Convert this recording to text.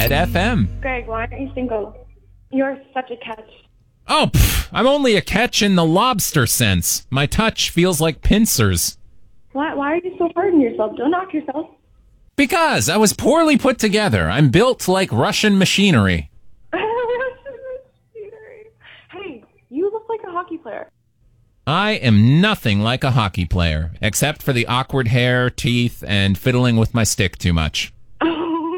Red FM. Greg, why aren't you single? You're such a catch. Oh, I'm only a catch in the lobster sense. My touch feels like pincers. Why are you so hard on yourself? Don't knock yourself. Because I was poorly put together. I'm built like Russian machinery. Hey, you look like a hockey player. I am nothing like a hockey player, except for the awkward hair, teeth, and fiddling with my stick too much.